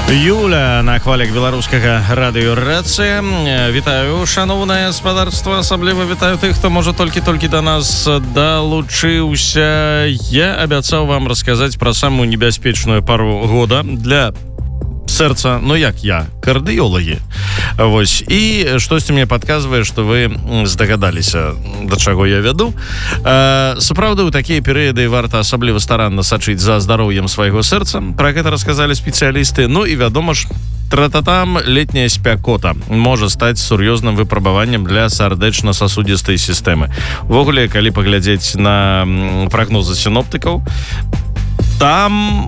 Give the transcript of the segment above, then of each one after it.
Юля на хвалях беларускага радыёрацыя. Вітаю, шановнае гаспадарства, асабліва вітаю тых, хто можа толькі да нас далучыўся. Я абяцаў вам расказаць пра самую небяспечную пару года для сэрца, ну як я, кардыёлагі. Вось, і штосьці мне падказвае, што вы здагадаліся, да чаго я вяду. Сапраўды, у такія перыяды варта асабліва старанна сачыць за здароўем свайго сэрца. Пра гэта расказалі спецыялісты. Ну і вядома ж, тра-та-там, летняя спякота можа стаць сур'ёзным выпрабаваннем для сардэчна-сасудзістай сістэмы. Увогуле, калі паглядзець на прагнозы сіноптыкаў, там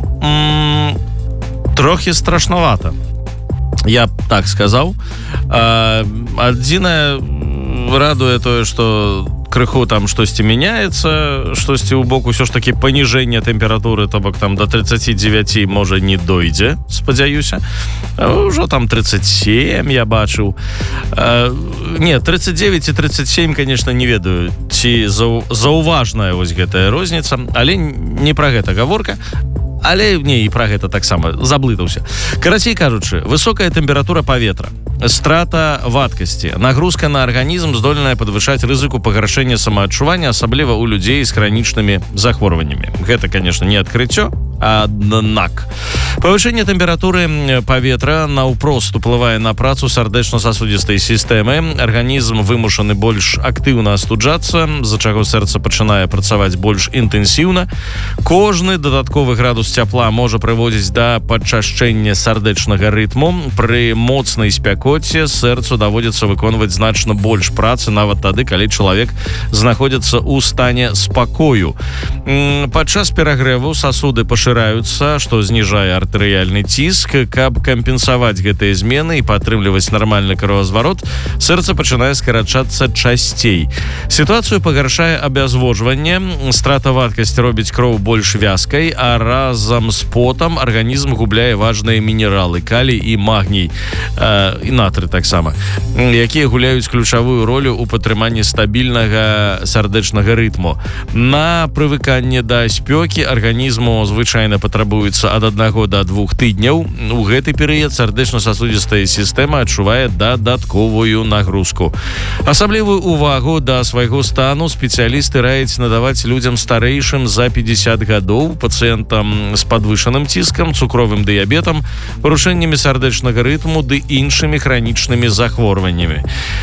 трохі страшнавата. Я б так сказаў. Адзінае радуе тое, што крыху там штосьці мяняецца, штосьці ў бок усё ж такі паніжэнне тэмпературы, то бок там до 39 можа не дойдзе, спадзяюся. Ужо там 37 я бачыў. Не, 39 і 37, конечно, не ведаю, ці заўважная вось гэтая розніца, але не пра гэта гаворка. Але не, і пра гэта таксама заблытаўся. Карацей кажучы, высокая тэмпература паветра, страта вадкасці, нагрузка на арганізм здольная падвышаць рызыку пагаршэння самаадчування, асабліва ў людзей з хранічнымі захворваннямі. Гэта, конечно, не адкрыццё, аднак павышэнне тэмпературы паветра наўпрост уплывае на працу сардэчна-сасудзістай сістэмы. Арганізм вымушаны больш актыўна астуджацца, з-за чаго сэрца пачынае працаваць больш інтэнсіўна. Кожны дадатковы градус цяпла можа прыводзіць да падчашчэння сардэчнага рытму. Пры моцнай спякоце сэрцу даводзіцца выконваць значна больш працы, нават тады, калі чалавек знаходзіцца ў стане спакою. Падчас перагрэву сасуды пашыраюцца, што зніжае артэрыяльны ціск. Каб кампенсаваць гэтыя змены і падтрымліваць нармальны кровазварот, сэрца пачынае скарачацца часцей. Сітуацыю пагаршае абязвожванне. Страта вадкасці робіць кроў больш вязкай, а разам з потам арганізм губляе важныя мінералы, калій і магній, і натрый таксама, якія гуляюць ключавую ролю ў падтрыманні стабільнага сардэчнага рытму. На прывыканне да спёкі арганізму звычайна патрабуецца ад 1 до 2 тыдняў. У гэты перыяд сардэчна-сасудзістая сістэма адчувае дадатковую нагрузку. Асаблівую увагу да свайго стану спецыялісты раяць надаваць людзям старэйшым за 50 гадоў, пацыентам з падвышаным ціскам, цукровым дыябетам, парушэннямі сардэчнага рытму ды іншымі хранічнымі захворваннямі.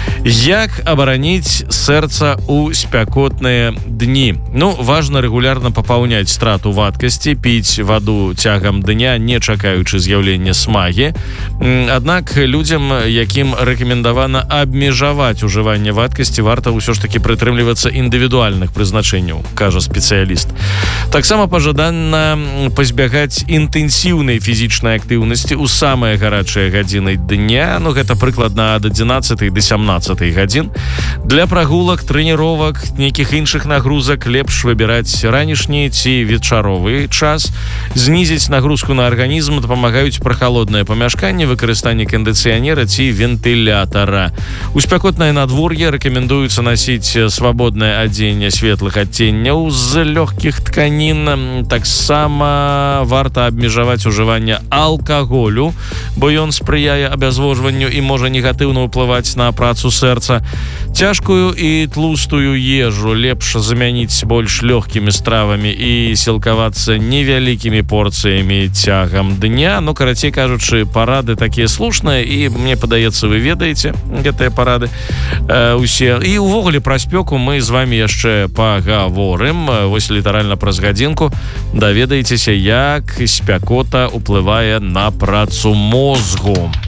Як абараніць сэрца ў спякотныя дні? Ну, важна рэгулярна папаўняць страту вадкасці, піць ваду цягам дня, не чакаючы з'яўлення смагі. Аднак людзям, якім рэкамендавана абмежаваць ужыванне вадкасці, варта ўсё ж такі прытрымлівацца індывідуальных прызначэнняў, кажа спецыяліст. Таксама пажаданна пазбягаць інтэнсіўнай фізічнай актыўнасці ў самыя гарачыя гадзіны дня, ну гэта прыкладна ад 11 до 17 гадзін. Для прагулак, трэніровак, нейкіх іншых нагрузак лепш выбіраць ранішні ці вечаровы час. Знізіць нагрузку на арганізм дапамагаюць прахалоднае памяшканне, выкарыстанне кандыцыянера ці вентылятара. У спякотнае надвор'е рэкамендуецца насіць свабоднае адзенне светлых адценняў з лёгкіх тканін. Таксама варта абмежаваць ужыванне алкаголю, бо ён спрыяе абязвожванню і можа негатыўна ўплываць на працу сэрца. Цяжкую і тлустую ежу лепш замяніць больш лёгкімі стравамі і сілкавацца невялікімі порцыямі цягам дня. Ну, карацей кажучы, парады такія слушныя, і мне падаецца, вы ведаеце гэтыя парады усе. І увогуле пра спёку мы з вами яшчэ пагаворым. Вось літаральна праз гадзінку даведаецеся, як спякота ўплывае на працу мозгу.